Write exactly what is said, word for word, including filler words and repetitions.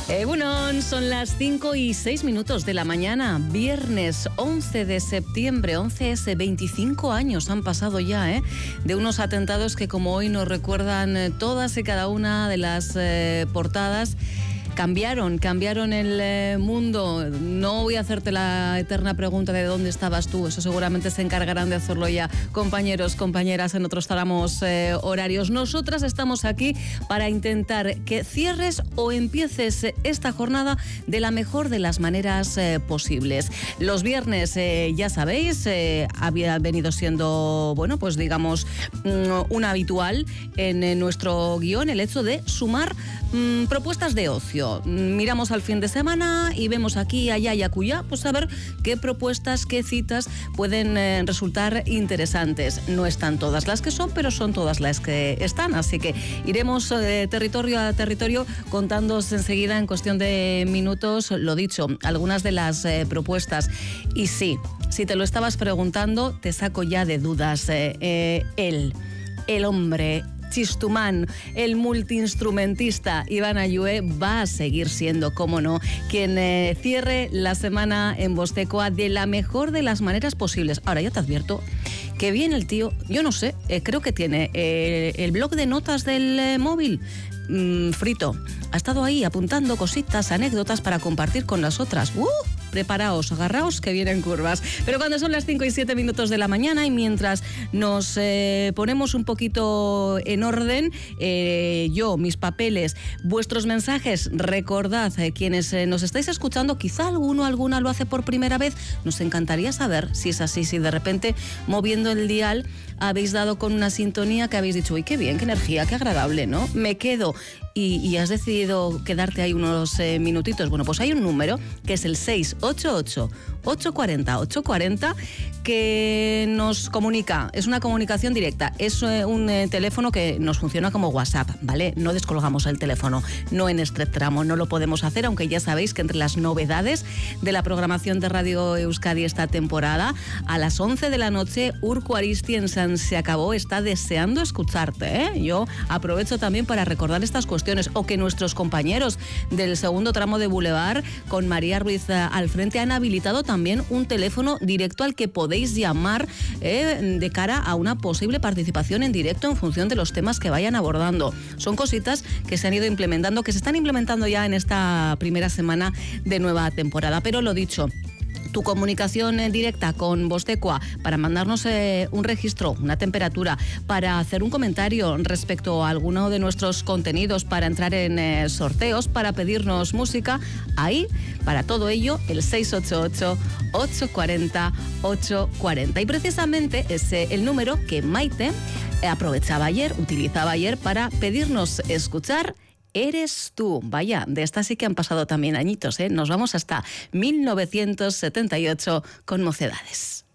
Eh, bueno, son las cinco y seis minutos de la mañana, viernes once de septiembre, once es veinticinco años han pasado ya, ¿eh? De unos atentados que como hoy nos recuerdan eh, todas y cada una de las eh, portadas. Cambiaron, cambiaron el eh, mundo. No voy a hacerte la eterna pregunta de dónde estabas tú. Eso seguramente se encargarán de hacerlo ya compañeros, compañeras en otros tramos eh, horarios. Nosotras estamos aquí para intentar que cierres o empieces esta jornada de la mejor de las maneras eh, posibles. Los viernes, eh, ya sabéis, eh, había venido siendo, bueno, pues digamos, mm, un habitual en, en nuestro guión el hecho de sumar mm, propuestas de ocio. Miramos al fin de semana y vemos aquí, allá y acullá, pues a ver qué propuestas, qué citas pueden eh, resultar interesantes. No están todas las que son, pero son todas las que están. Así que iremos eh, territorio a territorio contándoos enseguida, en cuestión de minutos, lo dicho, algunas de las eh, propuestas. Y sí, si te lo estabas preguntando, te saco ya de dudas. Eh, eh, él, el hombre Chistumán, el multiinstrumentista Iván Ayue, va a seguir siendo, como no, quien eh, cierre la semana en Vostecoa de la mejor de las maneras posibles. Ahora ya te advierto que bien el tío, yo no sé, eh, creo que tiene eh, el blog de notas del eh, móvil mmm, frito. Ha estado ahí apuntando cositas, anécdotas para compartir con las otras. ¡Uh! Preparaos, agarraos, que vienen curvas. Pero cuando son las cinco y siete minutos de la mañana y mientras nos eh, ponemos un poquito en orden, eh, yo, mis papeles, vuestros mensajes, recordad, eh, quienes eh, nos estáis escuchando, quizá alguno, alguna lo hace por primera vez, nos encantaría saber si es así, si de repente, moviendo el dial, habéis dado con una sintonía que habéis dicho, uy, qué bien, qué energía, qué agradable, ¿no? Me quedo. Y, y has decidido quedarte ahí unos eh, minutitos. Bueno, pues hay un número que es el seis ocho ocho, ocho cuatro cero, ocho cuatro cero que nos comunica. Es una comunicación directa. Es eh, un eh, teléfono que nos funciona como WhatsApp, ¿vale? No descolgamos el teléfono, no en este tramo, no lo podemos hacer, aunque ya sabéis que entre las novedades de la programación de Radio Euskadi esta temporada, a las once de la noche, Urko Aristiensan se acabó, está deseando escucharte, ¿eh? Yo aprovecho también para recordar estas cuestiones, o que nuestros compañeros del segundo tramo de Boulevard, con María Ruiz al frente, han habilitado también un teléfono directo al que podéis llamar eh, de cara a una posible participación en directo en función de los temas que vayan abordando. Son cositas que se han ido implementando, que se están implementando ya en esta primera semana de nueva temporada. Pero lo dicho, tu comunicación eh, directa con Vostecoa para mandarnos eh, un registro, una temperatura, para hacer un comentario respecto a alguno de nuestros contenidos, para entrar en eh, sorteos, para pedirnos música, ahí, para todo ello, el seis ocho ocho, ocho cuatro cero, ocho cuatro cero. Y precisamente es eh, el número que Maite eh, aprovechaba ayer, utilizaba ayer para pedirnos escuchar Eres tú. Vaya, de esta sí que han pasado también añitos, ¿eh? Nos vamos hasta mil novecientos setenta y ocho con Mocedades.